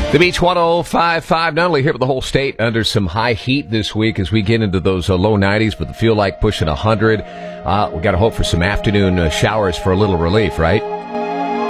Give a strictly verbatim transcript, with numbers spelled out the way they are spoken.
The Beach one oh five point five, not only here, but the whole state under some high heat this week as we get into those uh, low nineties, but the feel like pushing one hundred. Uh, we got to hope for some afternoon uh, showers for a little relief, right?